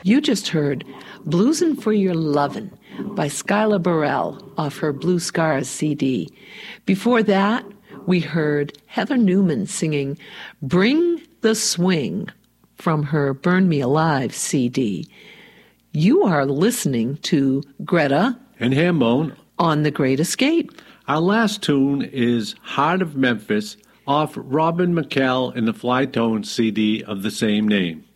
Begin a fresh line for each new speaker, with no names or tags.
You just heard Bluesin' for Your Lovin' by Skylar Burrell off her Blue Scars CD. Before that, we heard Heather Newman singing Bring the Swing from her Burn Me Alive CD. You are listening to Greta
and Hambone
on The Great Escape.
Our last tune is Heart of Memphis off Robin McCall and the Flytones CD of the same name.